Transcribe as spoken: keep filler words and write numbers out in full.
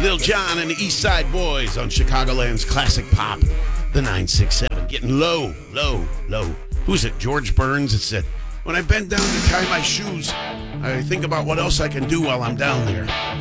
Lil Jon and the East Side Boys on Chicagoland's classic pop, the nine six seven. Getting low, low, low. Who's it? George Burns. It said, when I bend down to tie my shoes, I think about what else I can do while I'm down there.